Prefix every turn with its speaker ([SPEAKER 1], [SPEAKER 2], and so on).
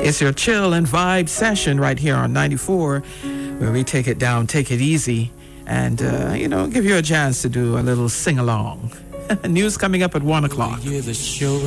[SPEAKER 1] It's your chill and vibe session right here on 94, where we take it down, take it easy, and, give you a chance to do a little sing-along. News coming up at 1 o'clock.